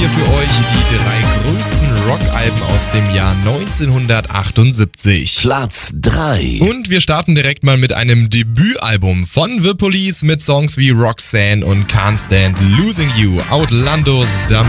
wir für euch die 3 größten Rockalben aus dem Jahr 1978. Platz 3. Und wir starten direkt mal mit einem Debütalbum von The Police mit Songs wie Roxanne und Can't Stand Losing You, Outlandos Dummy.